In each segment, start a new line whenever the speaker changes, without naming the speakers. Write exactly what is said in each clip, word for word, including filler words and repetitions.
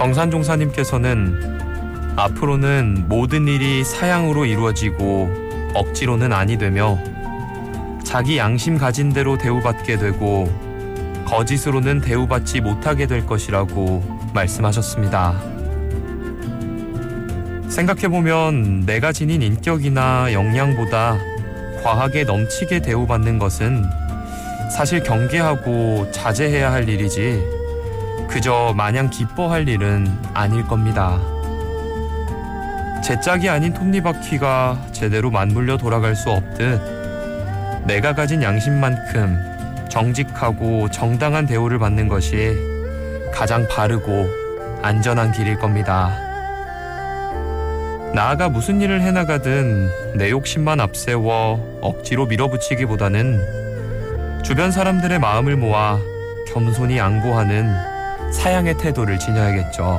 정산종사님께서는 앞으로는 모든 일이 사양으로 이루어지고 억지로는 아니 되며 자기 양심 가진 대로 대우받게 되고 거짓으로는 대우받지 못하게 될 것이라고 말씀하셨습니다. 생각해보면 내가 지닌 인격이나 역량보다 과하게 넘치게 대우받는 것은 사실 경계하고 자제해야 할 일이지 그저 마냥 기뻐할 일은 아닐 겁니다. 제 짝이 아닌 톱니바퀴가 제대로 맞물려 돌아갈 수 없듯 내가 가진 양심만큼 정직하고 정당한 대우를 받는 것이 가장 바르고 안전한 길일 겁니다. 나아가 무슨 일을 해나가든 내 욕심만 앞세워 억지로 밀어붙이기보다는 주변 사람들의 마음을 모아 겸손히 양보하는 사양의 태도를 지녀야겠죠.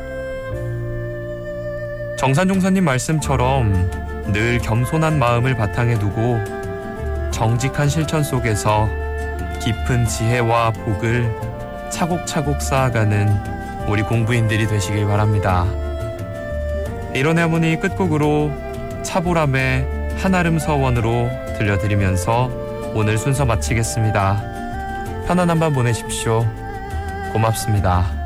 정산종사님 말씀처럼 늘 겸손한 마음을 바탕에 두고 정직한 실천 속에서 깊은 지혜와 복을 차곡차곡 쌓아가는 우리 공부인들이 되시길 바랍니다. 이런 할머니 끝곡으로 차보람의 한아름 서원으로 들려드리면서 오늘 순서 마치겠습니다. 편안한 밤 보내십시오. 고맙습니다.